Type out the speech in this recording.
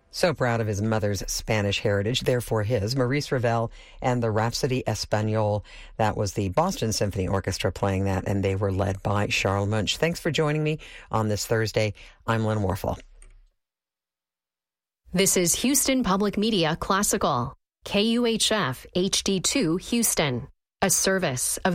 So proud of his mother's Spanish heritage, therefore his. Maurice Ravel and the Rhapsody Espagnole. That was the Boston Symphony Orchestra playing that, and they were led by Charles Munch. Thanks for joining me on this Thursday. I'm Lynn Warfel. This is Houston Public Media Classical, KUHF HD2 Houston, a service of